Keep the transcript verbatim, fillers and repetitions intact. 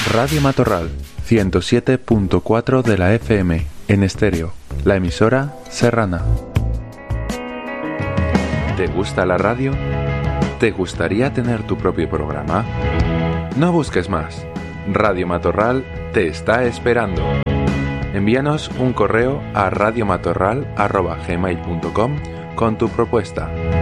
Radio Matorral, ciento siete punto cuatro de la F M, en estéreo, la emisora serrana. ¿Te gusta la radio? ¿Te gustaría tener tu propio programa? No busques más. Radio Matorral te está esperando. Envíanos un correo a radiomatorral arroba gmail punto com con tu propuesta.